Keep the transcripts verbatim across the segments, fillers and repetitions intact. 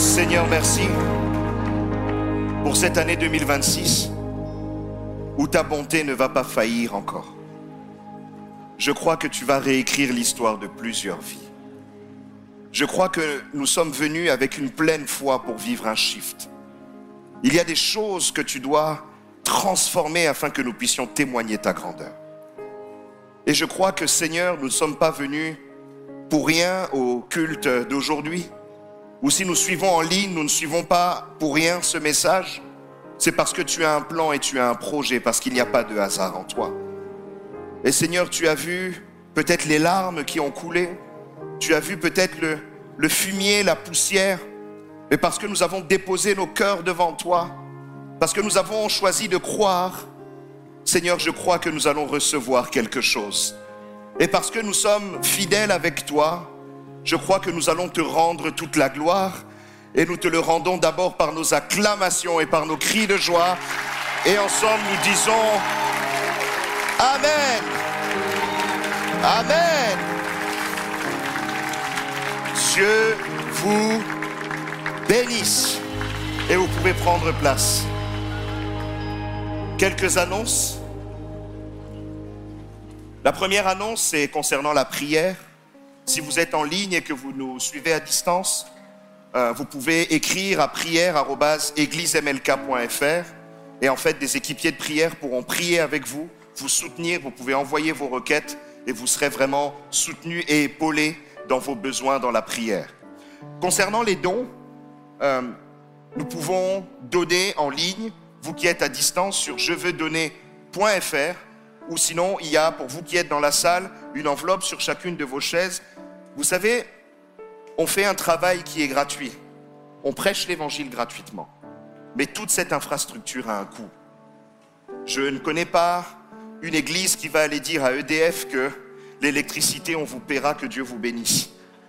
Seigneur, merci pour cette année deux mille vingt-six où ta bonté ne va pas faillir encore. Je crois que tu vas réécrire l'histoire de plusieurs vies. Je crois que nous sommes venus avec une pleine foi pour vivre un shift. Il y a des choses que tu dois transformer afin que nous puissions témoigner ta grandeur. Et je crois que, Seigneur, nous ne sommes pas venus pour rien au culte d'aujourd'hui. Ou si nous suivons en ligne, nous ne suivons pas pour rien ce message. C'est parce que tu as un plan et tu as un projet, parce qu'il n'y a pas de hasard en toi. Et Seigneur, tu as vu peut-être les larmes qui ont coulé. Tu as vu peut-être le, le fumier, la poussière. Mais parce que nous avons déposé nos cœurs devant toi, parce que nous avons choisi de croire, Seigneur, je crois que nous allons recevoir quelque chose. Et parce que nous sommes fidèles avec toi, je crois que nous allons te rendre toute la gloire. Et nous te le rendons d'abord par nos acclamations et par nos cris de joie. Et ensemble nous disons Amen. Amen. Dieu vous bénisse. Et vous pouvez prendre place. Quelques annonces. La première annonce, c'est concernant la prière. Si vous êtes en ligne et que vous nous suivez à distance, euh, vous pouvez écrire à prière arobase église m l k point f r et en fait, des équipiers de prière pourront prier avec vous, vous soutenir. Vous pouvez envoyer vos requêtes et vous serez vraiment soutenus et épaulés dans vos besoins dans la prière. Concernant les dons, euh, nous pouvons donner en ligne, vous qui êtes à distance, sur je veux donner point f r, ou sinon il y a, pour vous qui êtes dans la salle, une enveloppe sur chacune de vos chaises. Vous savez, on fait un travail qui est gratuit. On prêche l'évangile gratuitement. Mais toute cette infrastructure a un coût. Je ne connais pas une église qui va aller dire à E D F que l'électricité, on vous paiera, que Dieu vous bénisse.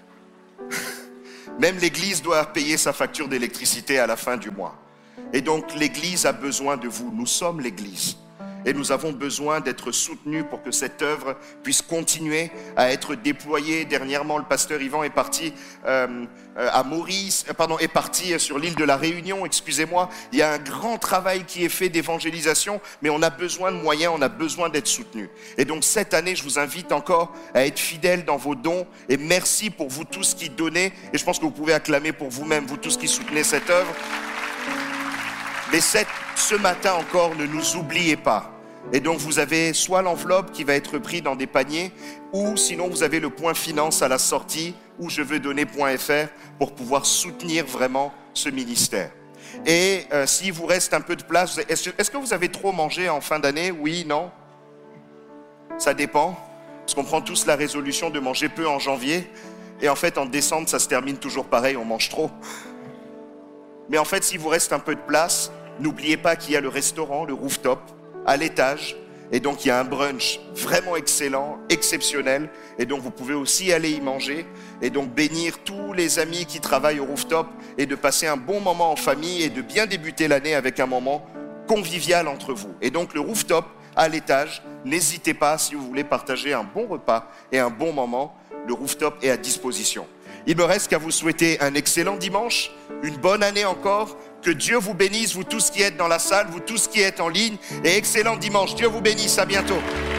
Même l'église doit payer sa facture d'électricité à la fin du mois. Et donc l'église a besoin de vous. Nous sommes l'église. Et nous avons besoin d'être soutenus pour que cette œuvre puisse continuer à être déployée. Dernièrement, le pasteur Yvan est parti euh, à Maurice, euh, pardon, est parti sur l'île de la Réunion, excusez-moi. Il y a un grand travail qui est fait d'évangélisation, mais on a besoin de moyens, on a besoin d'être soutenus. Et donc cette année, je vous invite encore à être fidèles dans vos dons. Et merci pour vous tous qui donnez. Et je pense que vous pouvez acclamer pour vous-même, vous tous qui soutenez cette œuvre. Mais cette, ce matin encore, ne nous oubliez pas. Et donc vous avez soit l'enveloppe qui va être prise dans des paniers, ou sinon vous avez le point finance à la sortie, ou je veux donner point f r pour pouvoir soutenir vraiment ce ministère. Et euh, s'il vous reste un peu de place, est-ce, est-ce que vous avez trop mangé en fin d'année? Oui, non? Ça dépend. Parce qu'on prend tous la résolution de manger peu en janvier, et en fait en décembre ça se termine toujours pareil, on mange trop. Mais en fait, s'il vous reste un peu de place, n'oubliez pas qu'il y a le restaurant, le rooftop, à l'étage. Et donc, il y a un brunch vraiment excellent, exceptionnel. Et donc, vous pouvez aussi aller y manger. Et donc, bénir tous les amis qui travaillent au rooftop et de passer un bon moment en famille et de bien débuter l'année avec un moment convivial entre vous. Et donc, le rooftop, à l'étage, n'hésitez pas si vous voulez partager un bon repas et un bon moment. Le rooftop est à disposition. Il me reste qu'à vous souhaiter un excellent dimanche, une bonne année encore. Que Dieu vous bénisse, vous tous qui êtes dans la salle, vous tous qui êtes en ligne. Et excellent dimanche. Dieu vous bénisse. À bientôt.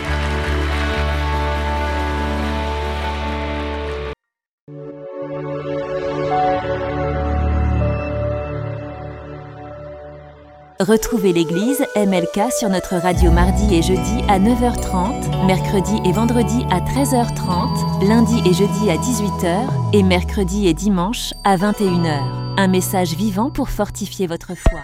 Retrouvez l'église M L K sur notre radio mardi et jeudi à neuf heures trente, mercredi et vendredi à treize heures trente, lundi et jeudi à dix-huit heures et mercredi et dimanche à vingt et une heures. Un message vivant pour fortifier votre foi.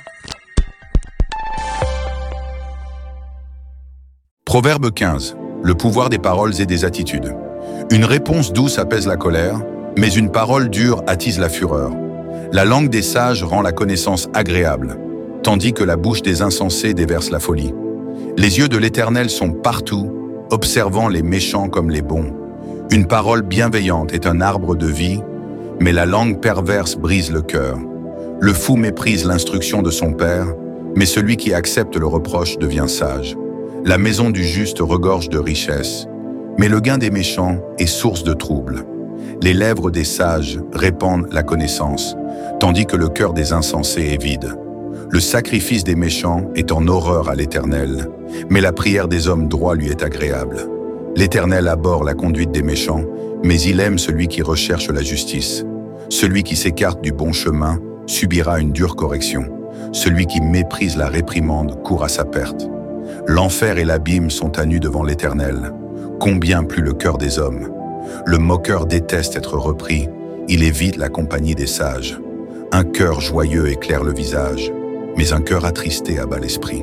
Proverbe quinze. Le pouvoir des paroles et des attitudes. Une réponse douce apaise la colère, mais une parole dure attise la fureur. La langue des sages rend la connaissance agréable, tandis que la bouche des insensés déverse la folie. Les yeux de l'Éternel sont partout, observant les méchants comme les bons. Une parole bienveillante est un arbre de vie, mais la langue perverse brise le cœur. Le fou méprise l'instruction de son père, mais celui qui accepte le reproche devient sage. La maison du juste regorge de richesses, mais le gain des méchants est source de trouble. Les lèvres des sages répandent la connaissance, tandis que le cœur des insensés est vide. Le sacrifice des méchants est en horreur à l'Éternel, mais la prière des hommes droits lui est agréable. L'Éternel abhorre la conduite des méchants, mais il aime celui qui recherche la justice. Celui qui s'écarte du bon chemin subira une dure correction. Celui qui méprise la réprimande court à sa perte. L'enfer et l'abîme sont à nu devant l'Éternel. Combien plus le cœur des hommes. Le moqueur déteste être repris, il évite la compagnie des sages. Un cœur joyeux éclaire le visage, mais un cœur attristé abat l'esprit.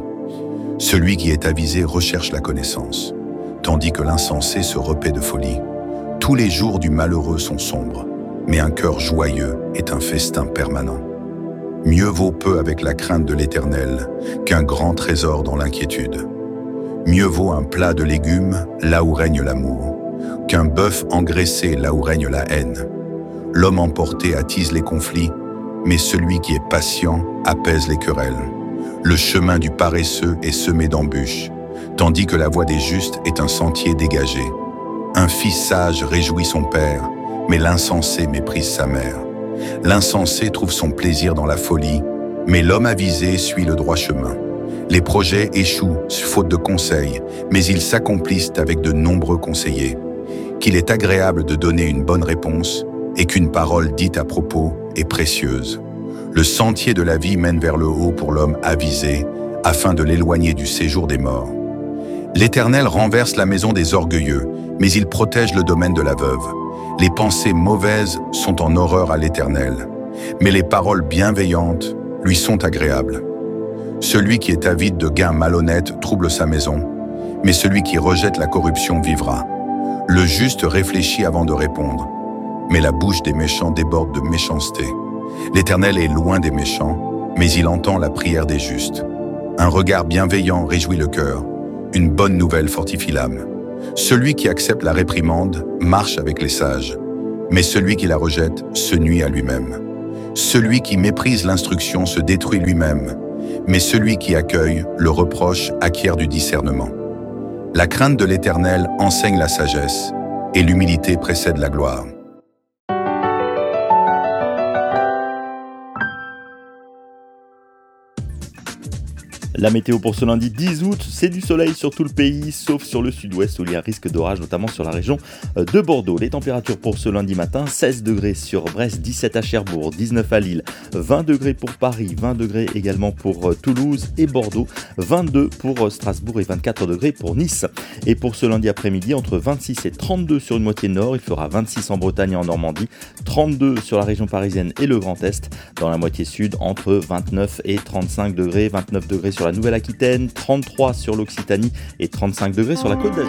Celui qui est avisé recherche la connaissance, tandis que l'insensé se repaît de folie. Tous les jours du malheureux sont sombres, mais un cœur joyeux est un festin permanent. Mieux vaut peu avec la crainte de l'Éternel qu'un grand trésor dans l'inquiétude. Mieux vaut un plat de légumes là où règne l'amour, qu'un bœuf engraissé là où règne la haine. L'homme emporté attise les conflits, mais celui qui est patient apaise les querelles. Le chemin du paresseux est semé d'embûches, tandis que la voie des justes est un sentier dégagé. Un fils sage réjouit son père, mais l'insensé méprise sa mère. L'insensé trouve son plaisir dans la folie, mais l'homme avisé suit le droit chemin. Les projets échouent faute de conseils, mais ils s'accomplissent avec de nombreux conseillers. Qu'il est agréable de donner une bonne réponse et qu'une parole dite à propos est précieuse. Le sentier de la vie mène vers le haut pour l'homme avisé, afin de l'éloigner du séjour des morts. L'Éternel renverse la maison des orgueilleux, mais il protège le domaine de la veuve. Les pensées mauvaises sont en horreur à l'Éternel, mais les paroles bienveillantes lui sont agréables. Celui qui est avide de gains malhonnêtes trouble sa maison, mais celui qui rejette la corruption vivra. Le juste réfléchit avant de répondre, mais la bouche des méchants déborde de méchanceté. L'Éternel est loin des méchants, mais il entend la prière des justes. Un regard bienveillant réjouit le cœur, une bonne nouvelle fortifie l'âme. Celui qui accepte la réprimande marche avec les sages, mais celui qui la rejette se nuit à lui-même. Celui qui méprise l'instruction se détruit lui-même, mais celui qui accueille le reproche acquiert du discernement. La crainte de l'Éternel enseigne la sagesse, et l'humilité précède la gloire. La météo pour ce lundi dix août, c'est du soleil sur tout le pays, sauf sur le sud-ouest où il y a un risque d'orage, notamment sur la région de Bordeaux. Les températures pour ce lundi matin, seize degrés sur Brest, dix-sept à Cherbourg, dix-neuf à Lille, vingt degrés pour Paris, vingt degrés également pour Toulouse et Bordeaux, vingt-deux pour Strasbourg et vingt-quatre degrés pour Nice. Et pour ce lundi après-midi, entre vingt-six et trente-deux sur une moitié nord, il fera vingt-six en Bretagne et en Normandie, trente-deux sur la région parisienne et le Grand Est. Dans la moitié sud, entre vingt-neuf et trente-cinq degrés, vingt-neuf degrés sur la Nouvelle-Aquitaine, trente-trois sur l'Occitanie et trente-cinq degrés sur la Côte d'Azur.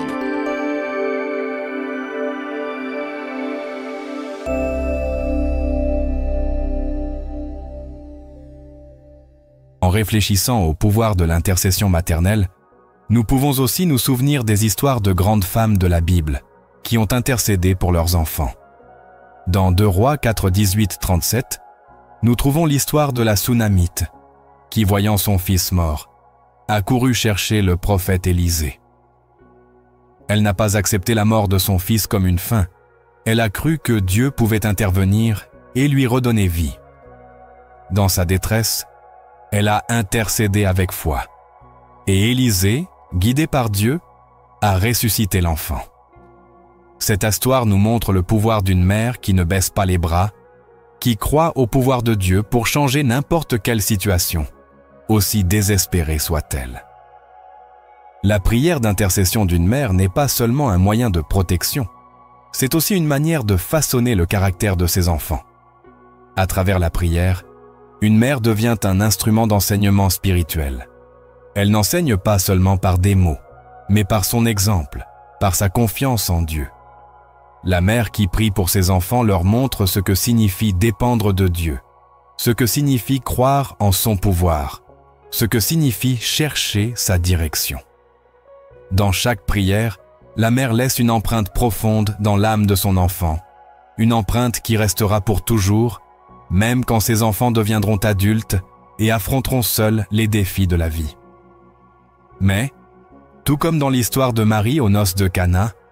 En réfléchissant au pouvoir de l'intercession maternelle, nous pouvons aussi nous souvenir des histoires de grandes femmes de la Bible qui ont intercédé pour leurs enfants. Dans deux Rois quatre, dix-huit, trente-sept, nous trouvons l'histoire de la Sunamite, qui, voyant son fils mort, a couru chercher le prophète Élisée. Elle n'a pas accepté la mort de son fils comme une fin. Elle a cru que Dieu pouvait intervenir et lui redonner vie. Dans sa détresse, elle a intercédé avec foi. Et Élisée, guidé par Dieu, a ressuscité l'enfant. Cette histoire nous montre le pouvoir d'une mère qui ne baisse pas les bras, qui croit au pouvoir de Dieu pour changer n'importe quelle situation, aussi désespérée soit-elle. La prière d'intercession d'une mère n'est pas seulement un moyen de protection, c'est aussi une manière de façonner le caractère de ses enfants. À travers la prière, une mère devient un instrument d'enseignement spirituel. Elle n'enseigne pas seulement par des mots, mais par son exemple, par sa confiance en Dieu. La mère qui prie pour ses enfants leur montre ce que signifie dépendre de Dieu, ce que signifie croire en son pouvoir, ce que signifie chercher sa direction. Dans chaque prière, la mère laisse une empreinte profonde dans l'âme de son enfant, une empreinte qui restera pour toujours, même quand ses enfants deviendront adultes et affronteront seuls les défis de la vie. Mais, tout comme dans l'histoire de Marie aux noces de Cana,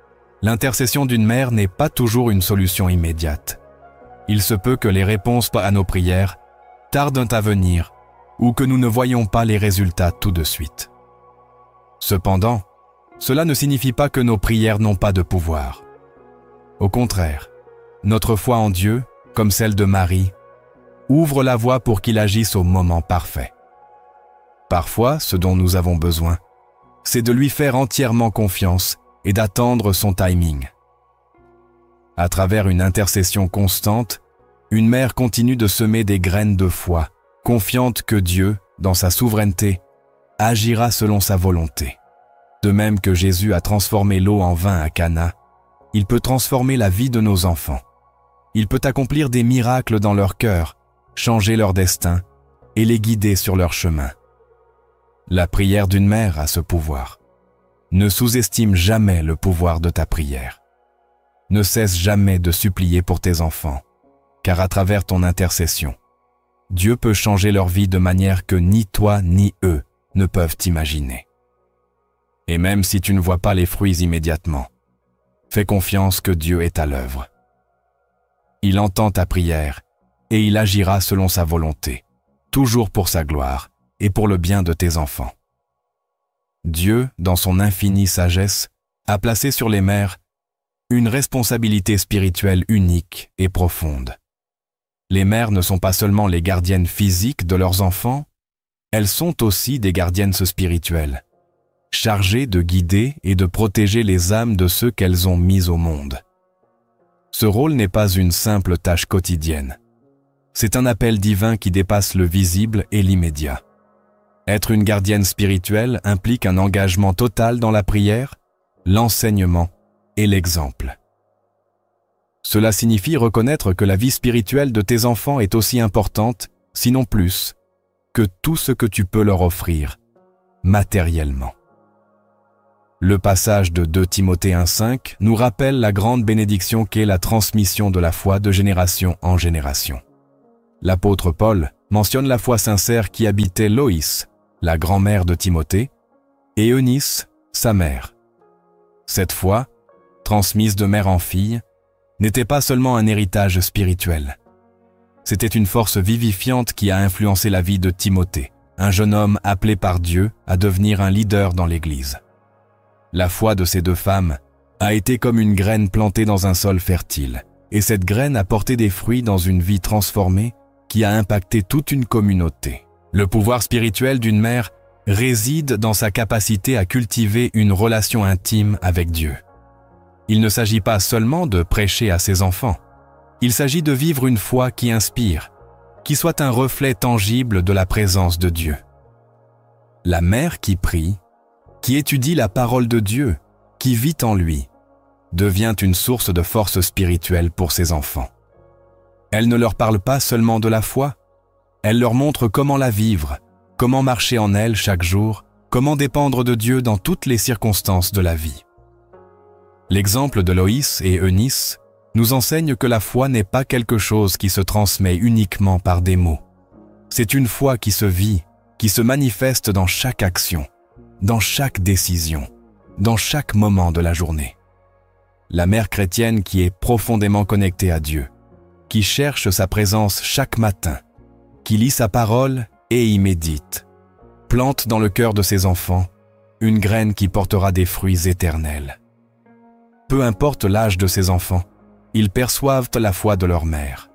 l'intercession d'une mère n'est pas toujours une solution immédiate. Il se peut que les réponses à nos prières tardent à venir ou que nous ne voyions pas les résultats tout de suite. Cependant, cela ne signifie pas que nos prières n'ont pas de pouvoir. Au contraire, notre foi en Dieu, comme celle de Marie, ouvre la voie pour qu'il agisse au moment parfait. Parfois, ce dont nous avons besoin, c'est de lui faire entièrement confiance et d'attendre son timing. À travers une intercession constante, une mère continue de semer des graines de foi, confiante que Dieu, dans sa souveraineté, agira selon sa volonté. De même que Jésus a transformé l'eau en vin à Cana, il peut transformer la vie de nos enfants. Il peut accomplir des miracles dans leur cœur, changer leur destin et les guider sur leur chemin. La prière d'une mère a ce pouvoir. Ne sous-estime jamais le pouvoir de ta prière. Ne cesse jamais de supplier pour tes enfants, car à travers ton intercession, Dieu peut changer leur vie de manière que ni toi ni eux ne peuvent imaginer. Et même si tu ne vois pas les fruits immédiatement, fais confiance que Dieu est à l'œuvre. Il entend ta prière et il agira selon sa volonté, toujours pour sa gloire et pour le bien de tes enfants. Dieu, dans son infinie sagesse, a placé sur les mères une responsabilité spirituelle unique et profonde. Les mères ne sont pas seulement les gardiennes physiques de leurs enfants, elles sont aussi des gardiennes spirituelles, chargées de guider et de protéger les âmes de ceux qu'elles ont mis au monde. Ce rôle n'est pas une simple tâche quotidienne. C'est un appel divin qui dépasse le visible et l'immédiat. Être une gardienne spirituelle implique un engagement total dans la prière, l'enseignement et l'exemple. Cela signifie reconnaître que la vie spirituelle de tes enfants est aussi importante, sinon plus, que tout ce que tu peux leur offrir, matériellement. Le passage de deux Timothée un cinq nous rappelle la grande bénédiction qu'est la transmission de la foi de génération en génération. L'apôtre Paul mentionne la foi sincère qui habitait Loïs, la grand-mère de Timothée, et Eunice, sa mère. Cette foi, transmise de mère en fille, n'était pas seulement un héritage spirituel. C'était une force vivifiante qui a influencé la vie de Timothée, un jeune homme appelé par Dieu à devenir un leader dans l'Église. La foi de ces deux femmes a été comme une graine plantée dans un sol fertile, et cette graine a porté des fruits dans une vie transformée qui a impacté toute une communauté. Le pouvoir spirituel d'une mère réside dans sa capacité à cultiver une relation intime avec Dieu. Il ne s'agit pas seulement de prêcher à ses enfants, il s'agit de vivre une foi qui inspire, qui soit un reflet tangible de la présence de Dieu. La mère qui prie, qui étudie la parole de Dieu, qui vit en lui, devient une source de force spirituelle pour ses enfants. Elle ne leur parle pas seulement de la foi, elle leur montre comment la vivre, comment marcher en elle chaque jour, comment dépendre de Dieu dans toutes les circonstances de la vie. L'exemple de Loïs et Eunice nous enseigne que la foi n'est pas quelque chose qui se transmet uniquement par des mots. C'est une foi qui se vit, qui se manifeste dans chaque action, dans chaque décision, dans chaque moment de la journée. La mère chrétienne qui est profondément connectée à Dieu, qui cherche sa présence chaque matin, qui lit sa parole et y médite, plante dans le cœur de ses enfants une graine qui portera des fruits éternels. Peu importe l'âge de ses enfants, ils perçoivent la foi de leur mère.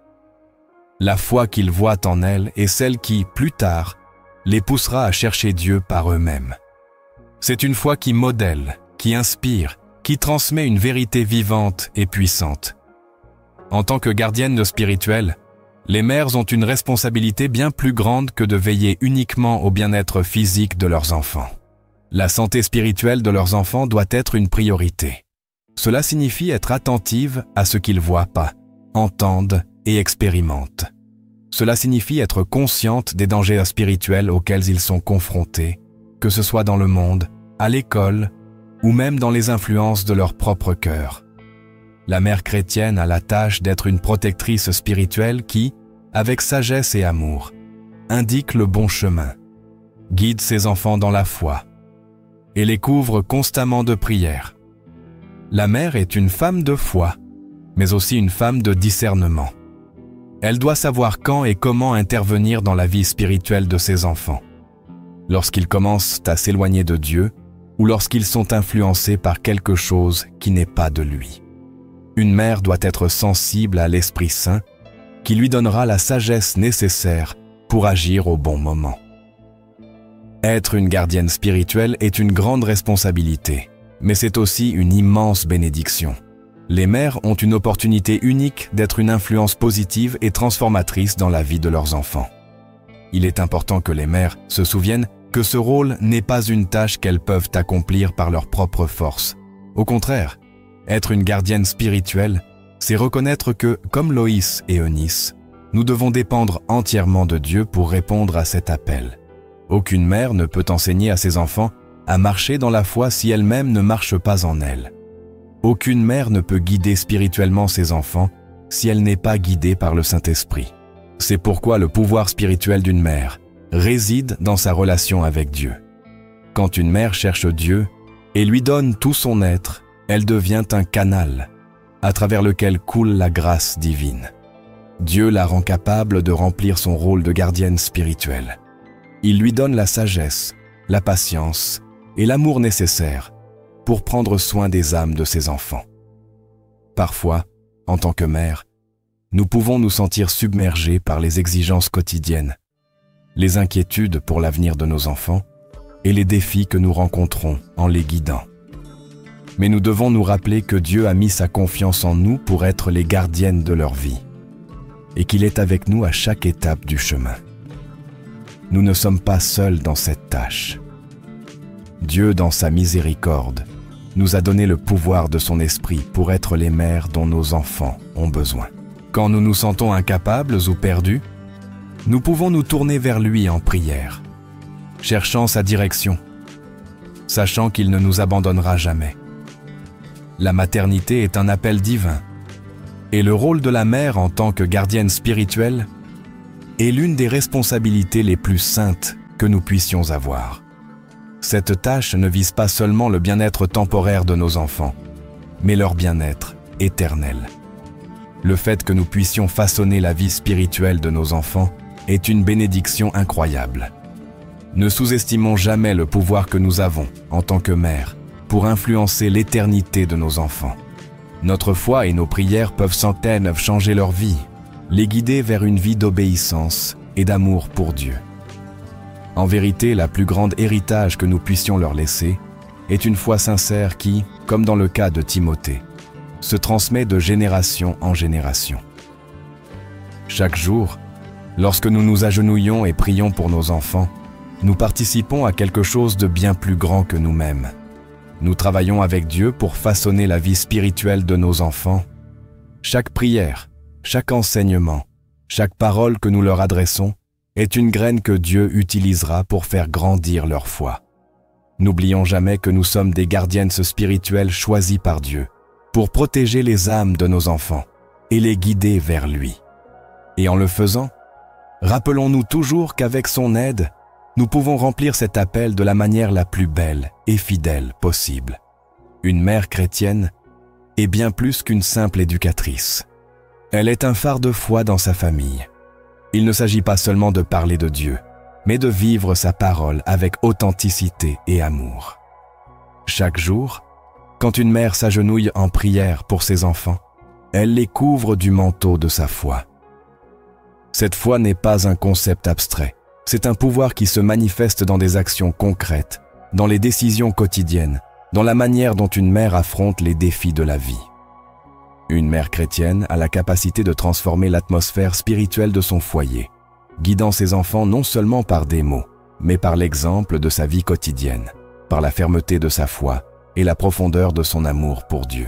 La foi qu'ils voient en elle est celle qui, plus tard, les poussera à chercher Dieu par eux-mêmes. C'est une foi qui modèle, qui inspire, qui transmet une vérité vivante et puissante. En tant que gardiennes spirituelles, les mères ont une responsabilité bien plus grande que de veiller uniquement au bien-être physique de leurs enfants. La santé spirituelle de leurs enfants doit être une priorité. Cela signifie être attentive à ce qu'ils voient pas, entendent et expérimentent. Cela signifie être consciente des dangers spirituels auxquels ils sont confrontés, que ce soit dans le monde, à l'école ou même dans les influences de leur propre cœur. La mère chrétienne a la tâche d'être une protectrice spirituelle qui, avec sagesse et amour, indique le bon chemin, guide ses enfants dans la foi et les couvre constamment de prières. La mère est une femme de foi, mais aussi une femme de discernement. Elle doit savoir quand et comment intervenir dans la vie spirituelle de ses enfants, lorsqu'ils commencent à s'éloigner de Dieu ou lorsqu'ils sont influencés par quelque chose qui n'est pas de lui. Une mère doit être sensible à l'Esprit Saint qui lui donnera la sagesse nécessaire pour agir au bon moment. Être une gardienne spirituelle est une grande responsabilité, mais c'est aussi une immense bénédiction. Les mères ont une opportunité unique d'être une influence positive et transformatrice dans la vie de leurs enfants. Il est important que les mères se souviennent que ce rôle n'est pas une tâche qu'elles peuvent accomplir par leur propre force. Au contraire, être une gardienne spirituelle, c'est reconnaître que, comme Loïs et Eunice, nous devons dépendre entièrement de Dieu pour répondre à cet appel. Aucune mère ne peut enseigner à ses enfants à marcher dans la foi si elle-même ne marche pas en elle. Aucune mère ne peut guider spirituellement ses enfants si elle n'est pas guidée par le Saint-Esprit. C'est pourquoi le pouvoir spirituel d'une mère réside dans sa relation avec Dieu. Quand une mère cherche Dieu et lui donne tout son être, elle devient un canal à travers lequel coule la grâce divine. Dieu la rend capable de remplir son rôle de gardienne spirituelle. Il lui donne la sagesse, la patience et l'amour nécessaires pour prendre soin des âmes de ses enfants. Parfois, en tant que mère, nous pouvons nous sentir submergés par les exigences quotidiennes, les inquiétudes pour l'avenir de nos enfants et les défis que nous rencontrons en les guidant. Mais nous devons nous rappeler que Dieu a mis sa confiance en nous pour être les gardiennes de leur vie et qu'il est avec nous à chaque étape du chemin. Nous ne sommes pas seuls dans cette tâche. Dieu, dans sa miséricorde, nous a donné le pouvoir de son esprit pour être les mères dont nos enfants ont besoin. Quand nous nous sentons incapables ou perdus, nous pouvons nous tourner vers lui en prière, cherchant sa direction, sachant qu'il ne nous abandonnera jamais. La maternité est un appel divin, et le rôle de la mère en tant que gardienne spirituelle est l'une des responsabilités les plus saintes que nous puissions avoir. Cette tâche ne vise pas seulement le bien-être temporaire de nos enfants, mais leur bien-être éternel. Le fait que nous puissions façonner la vie spirituelle de nos enfants est une bénédiction incroyable. Ne sous-estimons jamais le pouvoir que nous avons, en tant que mères, pour influencer l'éternité de nos enfants. Notre foi et nos prières peuvent sans peine changer leur vie, les guider vers une vie d'obéissance et d'amour pour Dieu. En vérité, la plus grande héritage que nous puissions leur laisser est une foi sincère qui, comme dans le cas de Timothée, se transmet de génération en génération. Chaque jour, lorsque nous nous agenouillons et prions pour nos enfants, nous participons à quelque chose de bien plus grand que nous-mêmes. Nous travaillons avec Dieu pour façonner la vie spirituelle de nos enfants. Chaque prière, chaque enseignement, chaque parole que nous leur adressons est une graine que Dieu utilisera pour faire grandir leur foi. N'oublions jamais que nous sommes des gardiennes spirituelles choisies par Dieu pour protéger les âmes de nos enfants et les guider vers lui. Et en le faisant, rappelons-nous toujours qu'avec son aide, nous pouvons remplir cet appel de la manière la plus belle et fidèle possible. Une mère chrétienne est bien plus qu'une simple éducatrice. Elle est un phare de foi dans sa famille. Il ne s'agit pas seulement de parler de Dieu, mais de vivre sa parole avec authenticité et amour. Chaque jour, quand une mère s'agenouille en prière pour ses enfants, elle les couvre du manteau de sa foi. Cette foi n'est pas un concept abstrait, c'est un pouvoir qui se manifeste dans des actions concrètes, dans les décisions quotidiennes, dans la manière dont une mère affronte les défis de la vie. Une mère chrétienne a la capacité de transformer l'atmosphère spirituelle de son foyer, guidant ses enfants non seulement par des mots, mais par l'exemple de sa vie quotidienne, par la fermeté de sa foi et la profondeur de son amour pour Dieu.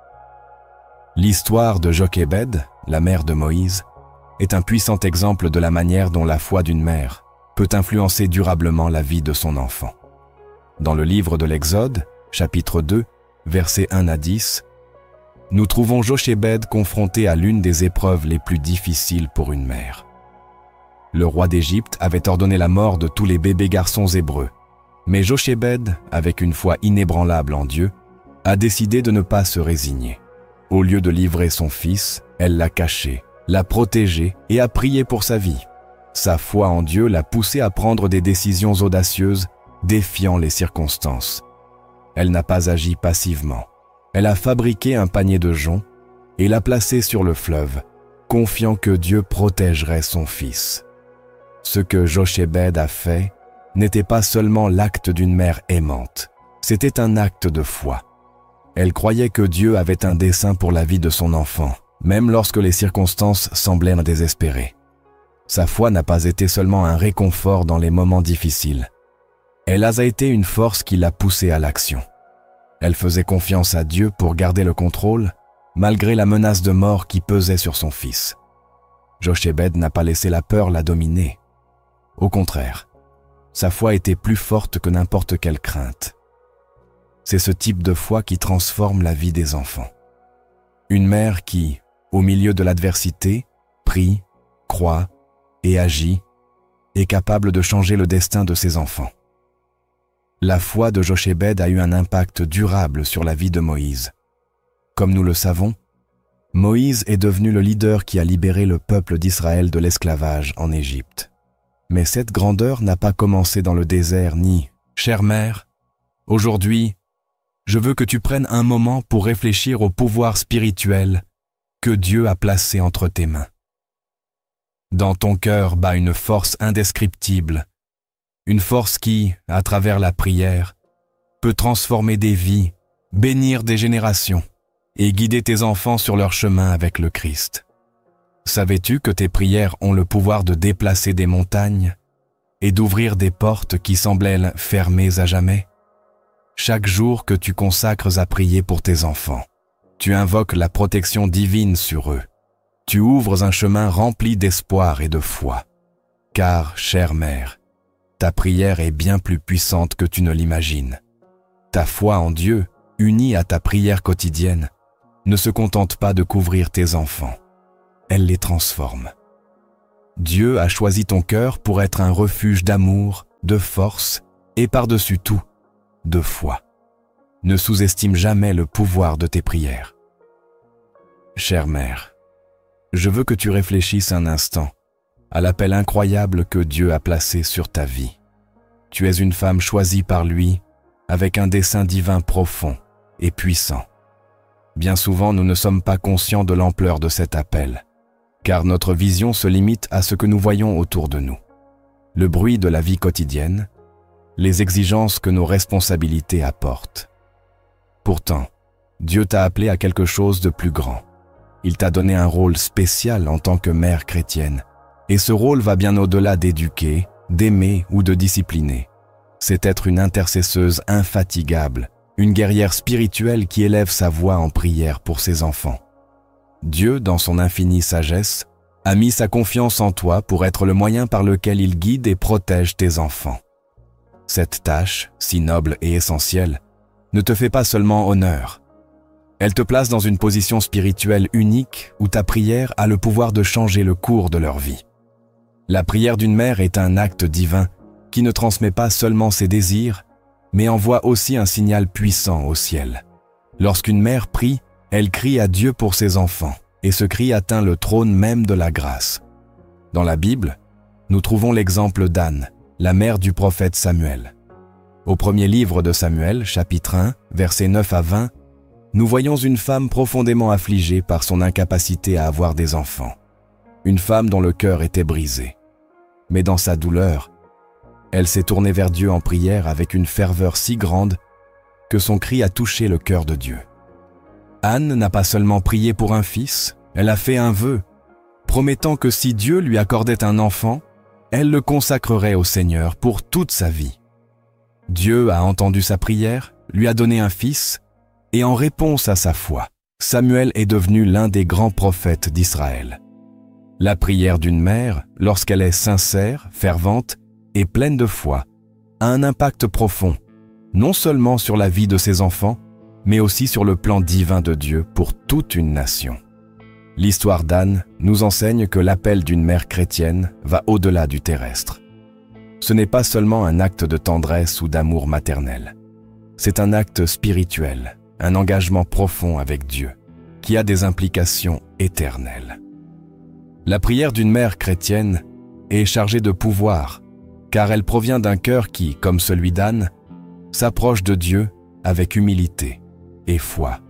L'histoire de Jochébed, la mère de Moïse, est un puissant exemple de la manière dont la foi d'une mère peut influencer durablement la vie de son enfant. Dans le livre de l'Exode, chapitre deux, versets un à dix, nous trouvons Jochébed confronté à l'une des épreuves les plus difficiles pour une mère. Le roi d'Égypte avait ordonné la mort de tous les bébés garçons hébreux, mais Jochébed, avec une foi inébranlable en Dieu, a décidé de ne pas se résigner. Au lieu de livrer son fils, elle l'a caché, l'a protégé et a prié pour sa vie. Sa foi en Dieu l'a poussée à prendre des décisions audacieuses, défiant les circonstances. Elle n'a pas agi passivement. Elle a fabriqué un panier de joncs et l'a placé sur le fleuve, confiant que Dieu protégerait son fils. Ce que Jochébed a fait n'était pas seulement l'acte d'une mère aimante, c'était un acte de foi. Elle croyait que Dieu avait un dessein pour la vie de son enfant, même lorsque les circonstances semblaient désespérées. Sa foi n'a pas été seulement un réconfort dans les moments difficiles. Elle a été une force qui l'a poussée à l'action. Elle faisait confiance à Dieu pour garder le contrôle, malgré la menace de mort qui pesait sur son fils. Jochébed n'a pas laissé la peur la dominer. Au contraire, sa foi était plus forte que n'importe quelle crainte. C'est ce type de foi qui transforme la vie des enfants. Une mère qui, au milieu de l'adversité, prie, croit et agit, est capable de changer le destin de ses enfants. La foi de Jochébed a eu un impact durable sur la vie de Moïse. Comme nous le savons, Moïse est devenu le leader qui a libéré le peuple d'Israël de l'esclavage en Égypte. Mais cette grandeur n'a pas commencé dans le désert ni « Chère mère, aujourd'hui, je veux que tu prennes un moment pour réfléchir au pouvoir spirituel que Dieu a placé entre tes mains. Dans ton cœur bat une force indescriptible, une force qui, à travers la prière, peut transformer des vies, bénir des générations et guider tes enfants sur leur chemin avec le Christ. Savais-tu que tes prières ont le pouvoir de déplacer des montagnes et d'ouvrir des portes qui semblaient fermées à jamais? Chaque jour que tu consacres à prier pour tes enfants, tu invoques la protection divine sur eux. Tu ouvres un chemin rempli d'espoir et de foi. Car, chère mère, ta prière est bien plus puissante que tu ne l'imagines. Ta foi en Dieu, unie à ta prière quotidienne, ne se contente pas de couvrir tes enfants. Elle les transforme. Dieu a choisi ton cœur pour être un refuge d'amour, de force et par-dessus tout, de foi. Ne sous-estime jamais le pouvoir de tes prières. Chère mère, je veux que tu réfléchisses un instant à l'appel incroyable que Dieu a placé sur ta vie. Tu es une femme choisie par lui avec un dessein divin profond et puissant. Bien souvent, nous ne sommes pas conscients de l'ampleur de cet appel, car notre vision se limite à ce que nous voyons autour de nous. Le bruit de la vie quotidienne, les exigences que nos responsabilités apportent. Pourtant, Dieu t'a appelé à quelque chose de plus grand. Il t'a donné un rôle spécial en tant que mère chrétienne, et ce rôle va bien au-delà d'éduquer, d'aimer ou de discipliner. C'est être une intercesseuse infatigable, une guerrière spirituelle qui élève sa voix en prière pour ses enfants. Dieu, dans son infinie sagesse, a mis sa confiance en toi pour être le moyen par lequel il guide et protège tes enfants. Cette tâche, si noble et essentielle, ne te fait pas seulement honneur. Elle te place dans une position spirituelle unique où ta prière a le pouvoir de changer le cours de leur vie. La prière d'une mère est un acte divin qui ne transmet pas seulement ses désirs, mais envoie aussi un signal puissant au ciel. Lorsqu'une mère prie, elle crie à Dieu pour ses enfants, et ce cri atteint le trône même de la grâce. Dans la Bible, nous trouvons l'exemple d'Anne, la mère du prophète Samuel. Au premier livre de Samuel, chapitre un, versets neuf à vingt, nous voyons une femme profondément affligée par son incapacité à avoir des enfants. Une femme dont le cœur était brisé. Mais dans sa douleur, elle s'est tournée vers Dieu en prière avec une ferveur si grande que son cri a touché le cœur de Dieu. Anne n'a pas seulement prié pour un fils, elle a fait un vœu, promettant que si Dieu lui accordait un enfant, elle le consacrerait au Seigneur pour toute sa vie. Dieu a entendu sa prière, lui a donné un fils, et en réponse à sa foi, Samuel est devenu l'un des grands prophètes d'Israël. La prière d'une mère, lorsqu'elle est sincère, fervente et pleine de foi, a un impact profond, non seulement sur la vie de ses enfants, mais aussi sur le plan divin de Dieu pour toute une nation. L'histoire d'Anne nous enseigne que l'appel d'une mère chrétienne va au-delà du terrestre. Ce n'est pas seulement un acte de tendresse ou d'amour maternel. C'est un acte spirituel, un engagement profond avec Dieu, qui a des implications éternelles. La prière d'une mère chrétienne est chargée de pouvoir, car elle provient d'un cœur qui, comme celui d'Anne, s'approche de Dieu avec humilité et foi.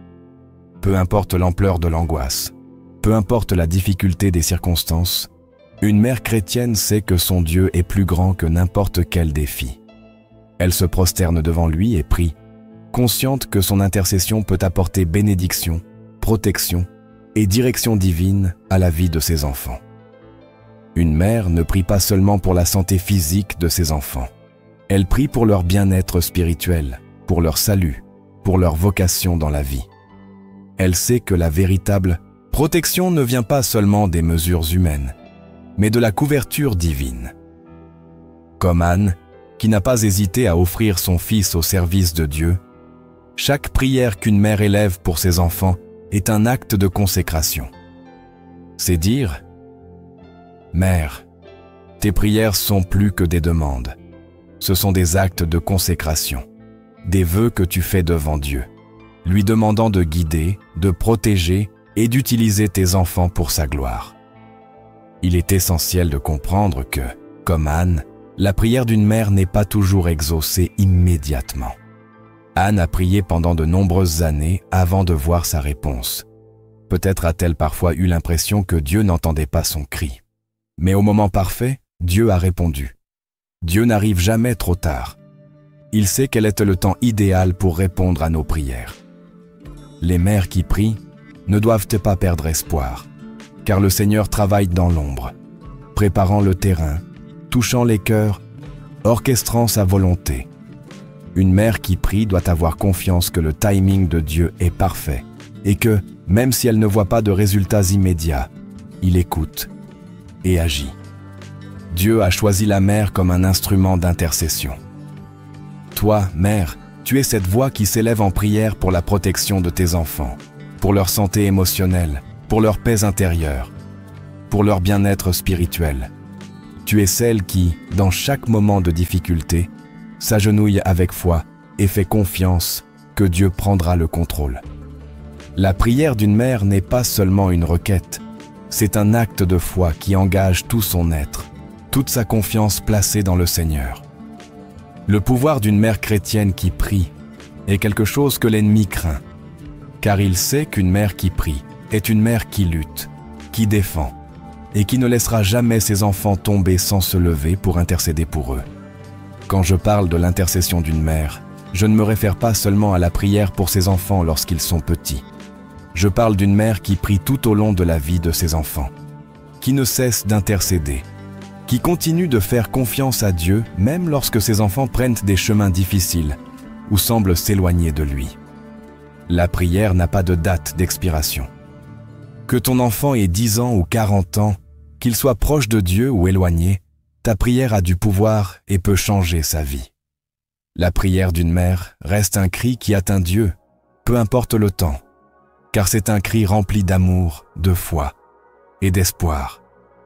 Peu importe l'ampleur de l'angoisse, peu importe la difficulté des circonstances, une mère chrétienne sait que son Dieu est plus grand que n'importe quel défi. Elle se prosterne devant lui et prie, consciente que son intercession peut apporter bénédiction, protection et direction divine à la vie de ses enfants. Une mère ne prie pas seulement pour la santé physique de ses enfants. Elle prie pour leur bien-être spirituel, pour leur salut, pour leur vocation dans la vie. Elle sait que la véritable protection ne vient pas seulement des mesures humaines, mais de la couverture divine. Comme Anne, qui n'a pas hésité à offrir son fils au service de Dieu, chaque prière qu'une mère élève pour ses enfants est un acte de consécration. C'est dire, « Mère, tes prières sont plus que des demandes. Ce sont des actes de consécration, des vœux que tu fais devant Dieu, lui demandant de guider, de protéger et d'utiliser tes enfants pour sa gloire. » Il est essentiel de comprendre que, comme Anne, la prière d'une mère n'est pas toujours exaucée immédiatement. Anne a prié pendant de nombreuses années avant de voir sa réponse. Peut-être a-t-elle parfois eu l'impression que Dieu n'entendait pas son cri. Mais au moment parfait, Dieu a répondu. Dieu n'arrive jamais trop tard. Il sait quel est le temps idéal pour répondre à nos prières. Les mères qui prient ne doivent pas perdre espoir, car le Seigneur travaille dans l'ombre, préparant le terrain, touchant les cœurs, orchestrant sa volonté. Une mère qui prie doit avoir confiance que le timing de Dieu est parfait et que, même si elle ne voit pas de résultats immédiats, il écoute et agit. Dieu a choisi la mère comme un instrument d'intercession. Toi, mère, tu es cette voix qui s'élève en prière pour la protection de tes enfants, pour leur santé émotionnelle, pour leur paix intérieure, pour leur bien-être spirituel. Tu es celle qui, dans chaque moment de difficulté, s'agenouille avec foi et fait confiance que Dieu prendra le contrôle. La prière d'une mère n'est pas seulement une requête, c'est un acte de foi qui engage tout son être, toute sa confiance placée dans le Seigneur. Le pouvoir d'une mère chrétienne qui prie est quelque chose que l'ennemi craint, car il sait qu'une mère qui prie est une mère qui lutte, qui défend, et qui ne laissera jamais ses enfants tomber sans se lever pour intercéder pour eux. Quand je parle de l'intercession d'une mère, je ne me réfère pas seulement à la prière pour ses enfants lorsqu'ils sont petits. Je parle d'une mère qui prie tout au long de la vie de ses enfants, qui ne cesse d'intercéder, qui continue de faire confiance à Dieu même lorsque ses enfants prennent des chemins difficiles ou semblent s'éloigner de lui. La prière n'a pas de date d'expiration. Que ton enfant ait dix ans ou quarante ans, qu'il soit proche de Dieu ou éloigné, ta prière a du pouvoir et peut changer sa vie. La prière d'une mère reste un cri qui atteint Dieu, peu importe le temps, car c'est un cri rempli d'amour, de foi et d'espoir.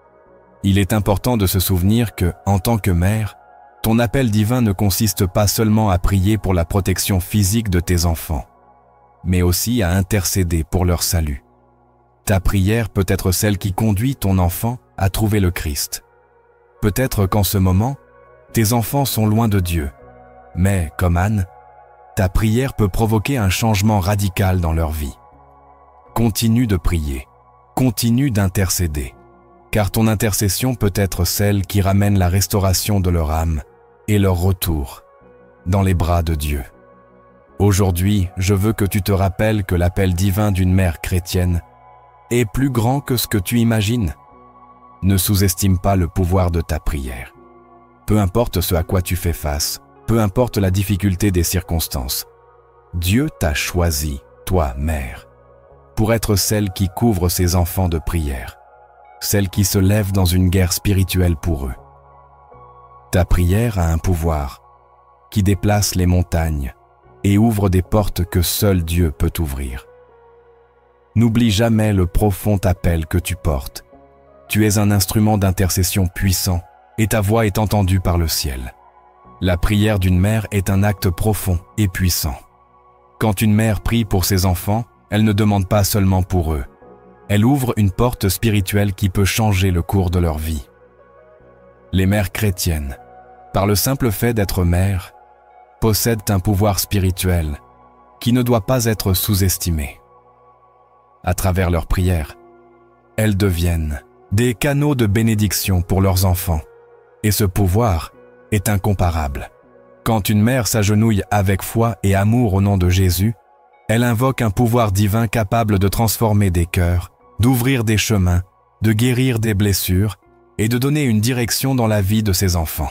Il est important de se souvenir que, en tant que mère, ton appel divin ne consiste pas seulement à prier pour la protection physique de tes enfants, mais aussi à intercéder pour leur salut. Ta prière peut être celle qui conduit ton enfant à trouver le Christ. Peut-être qu'en ce moment, tes enfants sont loin de Dieu, mais, comme Anne, ta prière peut provoquer un changement radical dans leur vie. Continue de prier, continue d'intercéder, car ton intercession peut être celle qui ramène la restauration de leur âme et leur retour dans les bras de Dieu. Aujourd'hui, je veux que tu te rappelles que l'appel divin d'une mère chrétienne est plus grand que ce que tu imagines. Ne sous-estime pas le pouvoir de ta prière. Peu importe ce à quoi tu fais face, peu importe la difficulté des circonstances, Dieu t'a choisi, toi, mère, pour être celle qui couvre ses enfants de prière, celle qui se lève dans une guerre spirituelle pour eux. Ta prière a un pouvoir qui déplace les montagnes et ouvre des portes que seul Dieu peut ouvrir. N'oublie jamais le profond appel que tu portes. Tu es un instrument d'intercession puissant et ta voix est entendue par le ciel. La prière d'une mère est un acte profond et puissant. Quand une mère prie pour ses enfants, elle ne demande pas seulement pour eux. Elle ouvre une porte spirituelle qui peut changer le cours de leur vie. Les mères chrétiennes, par le simple fait d'être mères, possèdent un pouvoir spirituel qui ne doit pas être sous-estimé. À travers leurs prières, elles deviennent des canaux de bénédiction pour leurs enfants, et ce pouvoir est incomparable. Quand une mère s'agenouille avec foi et amour au nom de Jésus, elle invoque un pouvoir divin capable de transformer des cœurs, d'ouvrir des chemins, de guérir des blessures et de donner une direction dans la vie de ses enfants.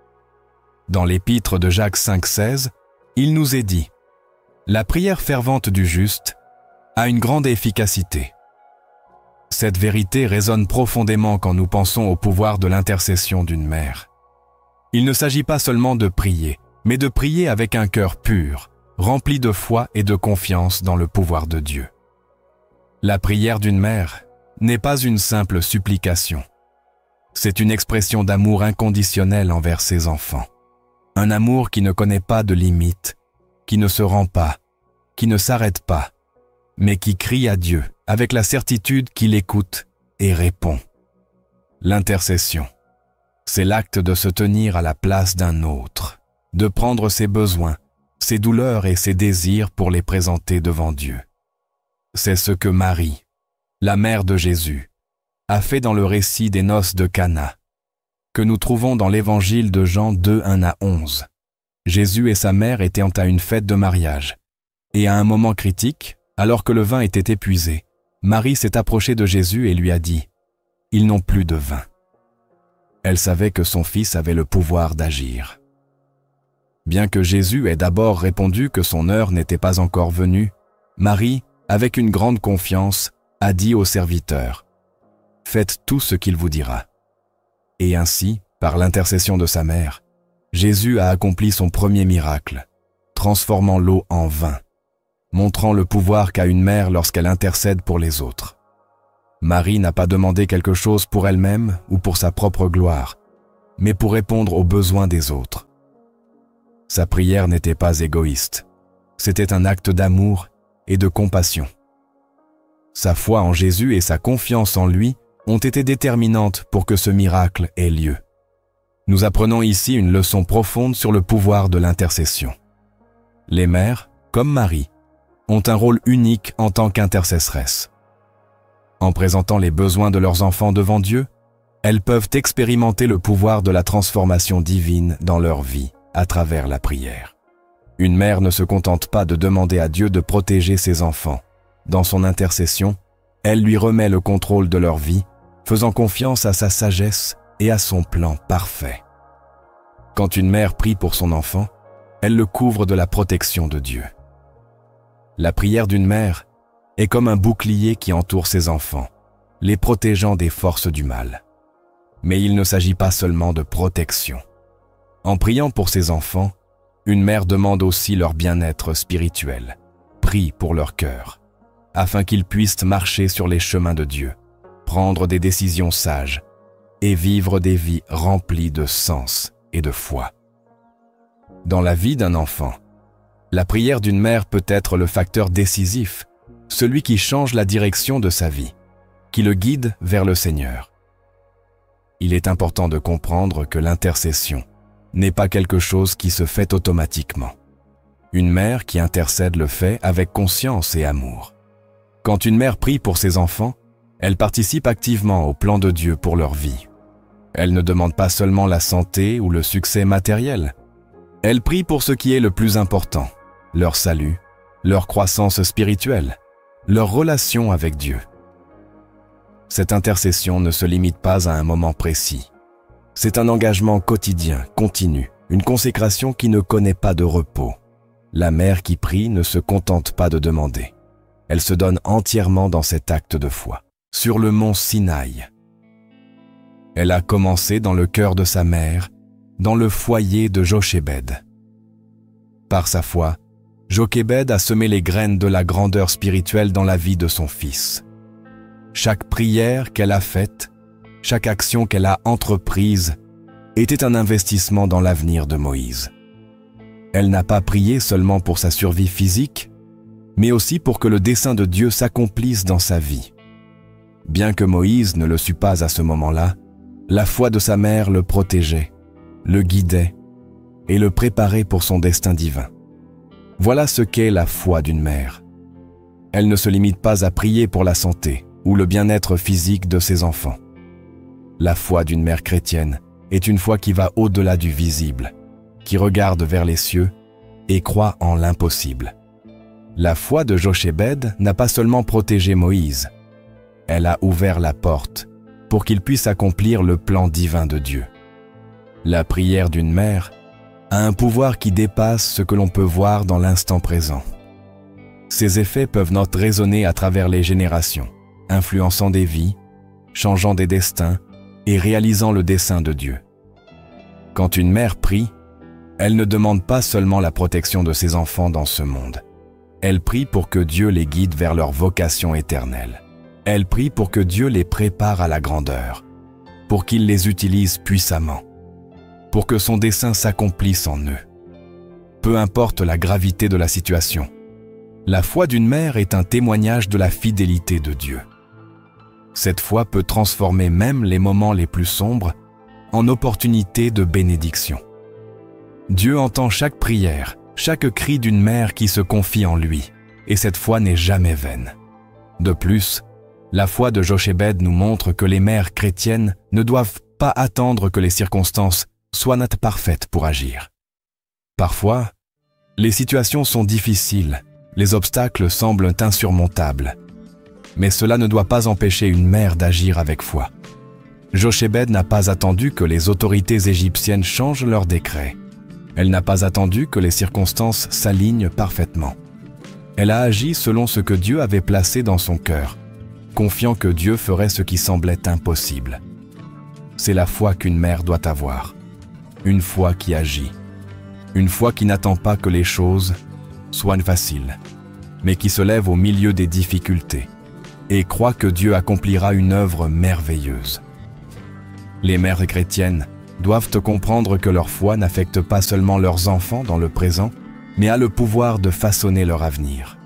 Dans l'épître de Jacques cinq seize, il nous est dit « La prière fervente du juste a une grande efficacité ». Cette vérité résonne profondément quand nous pensons au pouvoir de l'intercession d'une mère. Il ne s'agit pas seulement de prier, mais de prier avec un cœur pur, rempli de foi et de confiance dans le pouvoir de Dieu. La prière d'une mère n'est pas une simple supplication. C'est une expression d'amour inconditionnel envers ses enfants. Un amour qui ne connaît pas de limites, qui ne se rend pas, qui ne s'arrête pas, mais qui crie à Dieu avec la certitude qu'il écoute et répond. L'intercession, c'est l'acte de se tenir à la place d'un autre, de prendre ses besoins, ses douleurs et ses désirs pour les présenter devant Dieu. C'est ce que Marie, la mère de Jésus, a fait dans le récit des noces de Cana, que nous trouvons dans l'évangile de Jean deux, un à onze. Jésus et sa mère étaient à une fête de mariage, et à un moment critique, alors que le vin était épuisé, Marie s'est approchée de Jésus et lui a dit « Ils n'ont plus de vin ». Elle savait que son fils avait le pouvoir d'agir. Bien que Jésus ait d'abord répondu que son heure n'était pas encore venue, Marie, avec une grande confiance, a dit au serviteur « Faites tout ce qu'il vous dira ». Et ainsi, par l'intercession de sa mère, Jésus a accompli son premier miracle, transformant l'eau en vin, montrant le pouvoir qu'a une mère lorsqu'elle intercède pour les autres. Marie n'a pas demandé quelque chose pour elle-même ou pour sa propre gloire, mais pour répondre aux besoins des autres. Sa prière n'était pas égoïste, c'était un acte d'amour et de compassion. Sa foi en Jésus et sa confiance en lui ont été déterminantes pour que ce miracle ait lieu. Nous apprenons ici une leçon profonde sur le pouvoir de l'intercession. Les mères, comme Marie, ont un rôle unique en tant qu'intercesseresses. En présentant les besoins de leurs enfants devant Dieu, elles peuvent expérimenter le pouvoir de la transformation divine dans leur vie à travers la prière. Une mère ne se contente pas de demander à Dieu de protéger ses enfants. Dans son intercession, elle lui remet le contrôle de leur vie, faisant confiance à sa sagesse et à son plan parfait. Quand une mère prie pour son enfant, elle le couvre de la protection de Dieu. La prière d'une mère est comme un bouclier qui entoure ses enfants, les protégeant des forces du mal. Mais il ne s'agit pas seulement de protection. En priant pour ses enfants, une mère demande aussi leur bien-être spirituel, prie pour leur cœur, afin qu'ils puissent marcher sur les chemins de Dieu, prendre des décisions sages et vivre des vies remplies de sens et de foi. Dans la vie d'un enfant, la prière d'une mère peut être le facteur décisif, celui qui change la direction de sa vie, qui le guide vers le Seigneur. Il est important de comprendre que l'intercession n'est pas quelque chose qui se fait automatiquement. Une mère qui intercède le fait avec conscience et amour. Quand une mère prie pour ses enfants, elle participe activement au plan de Dieu pour leur vie. Elle ne demande pas seulement la santé ou le succès matériel. Elle prie pour ce qui est le plus important, leur salut, leur croissance spirituelle, leur relation avec Dieu. Cette intercession ne se limite pas à un moment précis. C'est un engagement quotidien, continu, une consécration qui ne connaît pas de repos. La mère qui prie ne se contente pas de demander. Elle se donne entièrement dans cet acte de foi, sur le mont Sinaï. Elle a commencé dans le cœur de sa mère, dans le foyer de Jochébed. Par sa foi, Jochébed a semé les graines de la grandeur spirituelle dans la vie de son fils. Chaque prière qu'elle a faite, chaque action qu'elle a entreprise, était un investissement dans l'avenir de Moïse. Elle n'a pas prié seulement pour sa survie physique, mais aussi pour que le dessein de Dieu s'accomplisse dans sa vie. Bien que Moïse ne le sût pas à ce moment-là, la foi de sa mère le protégeait, le guidait et le préparait pour son destin divin. Voilà ce qu'est la foi d'une mère. Elle ne se limite pas à prier pour la santé ou le bien-être physique de ses enfants. La foi d'une mère chrétienne est une foi qui va au-delà du visible, qui regarde vers les cieux et croit en l'impossible. La foi de Jochébed n'a pas seulement protégé Moïse, elle a ouvert la porte pour qu'il puisse accomplir le plan divin de Dieu. La prière d'une mère a un pouvoir qui dépasse ce que l'on peut voir dans l'instant présent. Ses effets peuvent notre résonner à travers les générations, influençant des vies, changeant des destins et réalisant le dessein de Dieu. Quand une mère prie, elle ne demande pas seulement la protection de ses enfants dans ce monde. Elle prie pour que Dieu les guide vers leur vocation éternelle. Elle prie pour que Dieu les prépare à la grandeur, pour qu'il les utilise puissamment, pour que son dessein s'accomplisse en eux. Peu importe la gravité de la situation, la foi d'une mère est un témoignage de la fidélité de Dieu. Cette foi peut transformer même les moments les plus sombres en opportunités de bénédiction. Dieu entend chaque prière, chaque cri d'une mère qui se confie en lui, et cette foi n'est jamais vaine. De plus, la foi de Jochébed nous montre que les mères chrétiennes ne doivent pas attendre que les circonstances soient parfaites pour agir. Parfois, les situations sont difficiles, les obstacles semblent insurmontables, mais cela ne doit pas empêcher une mère d'agir avec foi. Jochébed n'a pas attendu que les autorités égyptiennes changent leurs décrets. Elle n'a pas attendu que les circonstances s'alignent parfaitement. Elle a agi selon ce que Dieu avait placé dans son cœur, confiant que Dieu ferait ce qui semblait impossible. C'est la foi qu'une mère doit avoir, une foi qui agit, une foi qui n'attend pas que les choses soient faciles, mais qui se lève au milieu des difficultés et croit que Dieu accomplira une œuvre merveilleuse. Les mères chrétiennes doivent comprendre que leur foi n'affecte pas seulement leurs enfants dans le présent, mais a le pouvoir de façonner leur avenir.